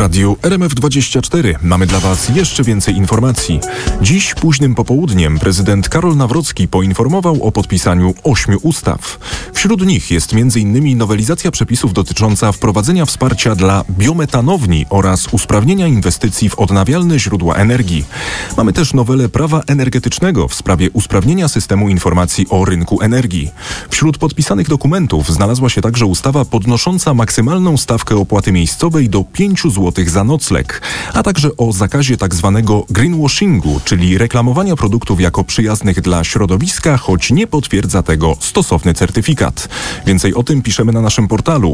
radiu RMF24 mamy dla Was jeszcze więcej informacji. Dziś późnym popołudniem prezydent Karol Nawrocki poinformował o podpisaniu 8 ustaw. Wśród nich jest m.in. nowelizacja przepisów dotycząca wprowadzenia wsparcia dla biometanowni oraz usprawnienia inwestycji w odnawialne źródła energii. Mamy też nowelę prawa energetycznego w sprawie usprawnienia systemu informacji o rynku energii. Wśród podpisanych dokumentów znalazła się także ustawa podnosząca maksymalną stawkę opłaty miejscowej do 5 zł za nocleg, a także o zakazie tzw. greenwashingu, czyli reklamowania produktów jako przyjaznych dla środowiska, choć nie potwierdza tego stosowny certyfikat. Więcej o tym piszemy na naszym portalu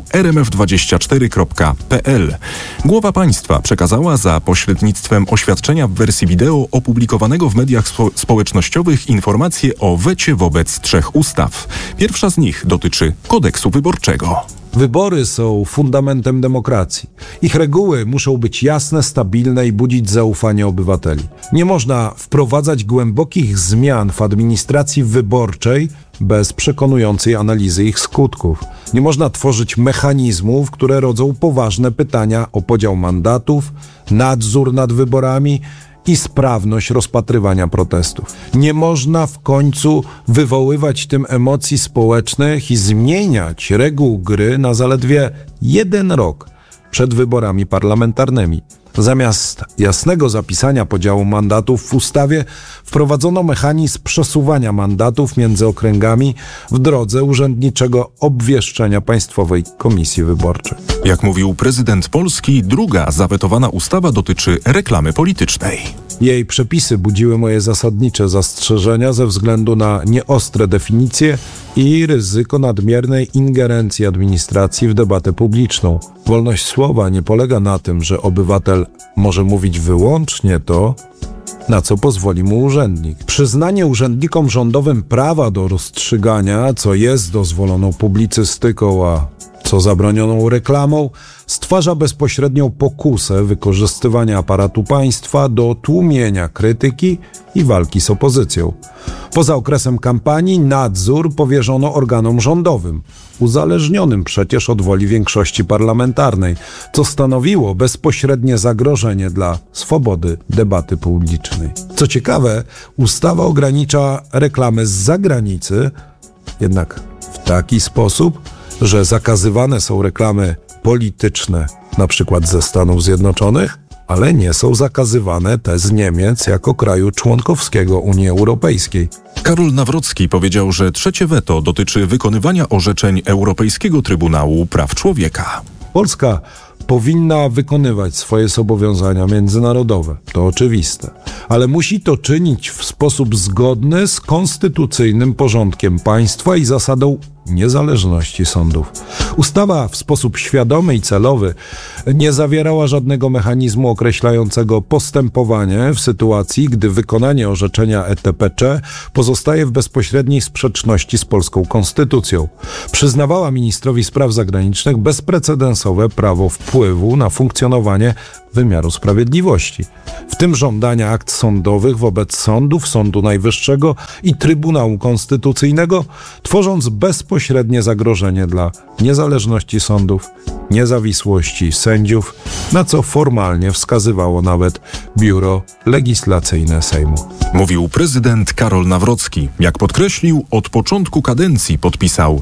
rmf24.pl. Głowa państwa przekazała za pośrednictwem oświadczenia w wersji wideo opublikowanego w mediach społecznościowych informacje o wecie wobec 3 ustaw. Pierwsza z nich dotyczy kodeksu wyborczego. Wybory są fundamentem demokracji. Ich reguły muszą być jasne, stabilne i budzić zaufanie obywateli. Nie można wprowadzać głębokich zmian w administracji wyborczej bez przekonującej analizy ich skutków. Nie można tworzyć mechanizmów, które rodzą poważne pytania o podział mandatów, nadzór nad wyborami i sprawność rozpatrywania protestów. Nie można w końcu wywoływać tym emocji społecznych i zmieniać reguł gry na zaledwie 1 rok przed wyborami parlamentarnymi. Zamiast jasnego zapisania podziału mandatów w ustawie wprowadzono mechanizm przesuwania mandatów między okręgami w drodze urzędniczego obwieszczenia Państwowej Komisji Wyborczej. Jak mówił prezydent Polski, druga zawetowana ustawa dotyczy reklamy politycznej. Jej przepisy budziły moje zasadnicze zastrzeżenia ze względu na nieostre definicje i ryzyko nadmiernej ingerencji administracji w debatę publiczną. Wolność słowa nie polega na tym, że obywatel może mówić wyłącznie to, na co pozwoli mu urzędnik. Przyznanie urzędnikom rządowym prawa do rozstrzygania, co jest dozwoloną publicystyką, a co zabronioną reklamą, stwarza bezpośrednią pokusę wykorzystywania aparatu państwa do tłumienia krytyki i walki z opozycją. Poza okresem kampanii nadzór powierzono organom rządowym, uzależnionym przecież od woli większości parlamentarnej, co stanowiło bezpośrednie zagrożenie dla swobody debaty publicznej. Co ciekawe, ustawa ogranicza reklamę z zagranicy, jednak w taki sposób, że zakazywane są reklamy polityczne, na przykład ze Stanów Zjednoczonych, ale nie są zakazywane te z Niemiec jako kraju członkowskiego Unii Europejskiej. Karol Nawrocki powiedział, że trzecie weto dotyczy wykonywania orzeczeń Europejskiego Trybunału Praw Człowieka. Polska powinna wykonywać swoje zobowiązania międzynarodowe, to oczywiste, ale musi to czynić w sposób zgodny z konstytucyjnym porządkiem państwa i zasadą niezależności sądów. Ustawa w sposób świadomy i celowy nie zawierała żadnego mechanizmu określającego postępowanie w sytuacji, gdy wykonanie orzeczenia ETPC pozostaje w bezpośredniej sprzeczności z polską konstytucją. Przyznawała ministrowi spraw zagranicznych bezprecedensowe prawo wpływu na funkcjonowanie wymiaru sprawiedliwości, w tym żądania akt sądowych wobec sądów, Sądu Najwyższego i Trybunału Konstytucyjnego, tworząc bezpośrednie zagrożenie dla niezależności sądów, niezawisłości sędziów, na co formalnie wskazywało nawet Biuro Legislacyjne Sejmu. Mówił prezydent Karol Nawrocki. Jak podkreślił, od początku kadencji podpisał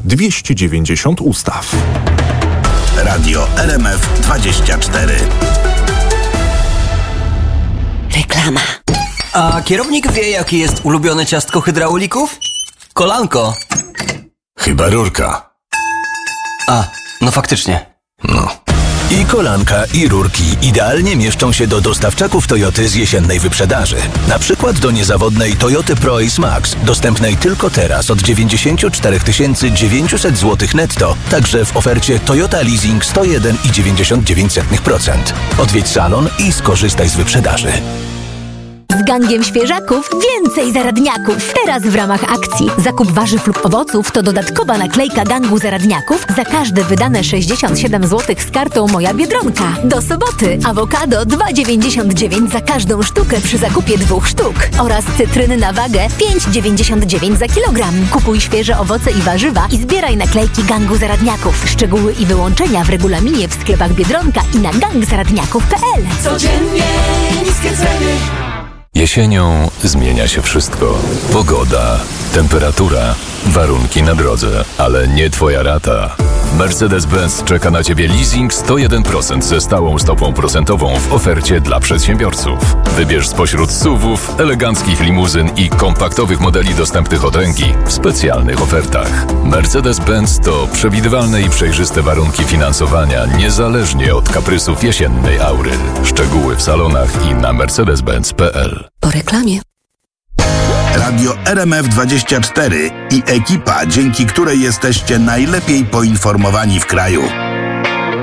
290 ustaw. Radio RMF24. Reklama. A kierownik wie, jakie jest ulubione ciastko hydraulików? Kolanko. Chyba rurka. A, no faktycznie. No. I kolanka, i rurki idealnie mieszczą się do dostawczaków Toyoty z jesiennej wyprzedaży. Na przykład do niezawodnej Toyoty Proace Max, dostępnej tylko teraz od 94 900 zł netto, także w ofercie Toyota Leasing 101,99%. Odwiedź salon i skorzystaj z wyprzedaży. Z gangiem świeżaków więcej zaradniaków. Teraz w ramach akcji zakup warzyw lub owoców to dodatkowa naklejka gangu zaradniaków za każde wydane 67 zł z kartą Moja Biedronka. Do soboty awokado 2,99 za każdą sztukę przy zakupie 2 sztuk oraz cytryny na wagę 5,99 za kilogram. Kupuj świeże owoce i warzywa i zbieraj naklejki gangu zaradniaków. Szczegóły i wyłączenia w regulaminie w sklepach Biedronka i na gangzaradniaków.pl. Codziennie niskie ceny. Jesienią zmienia się wszystko. Pogoda, temperatura, warunki na drodze, ale nie Twoja rata. Mercedes-Benz czeka na Ciebie leasing 101% ze stałą stopą procentową w ofercie dla przedsiębiorców. Wybierz spośród SUV-ów, eleganckich limuzyn i kompaktowych modeli dostępnych od ręki w specjalnych ofertach. Mercedes-Benz to przewidywalne i przejrzyste warunki finansowania niezależnie od kaprysów jesiennej aury. Szczegóły w salonach i na mercedes-benz.pl. Po reklamie. Radio RMF24 i ekipa, dzięki której jesteście najlepiej poinformowani w kraju.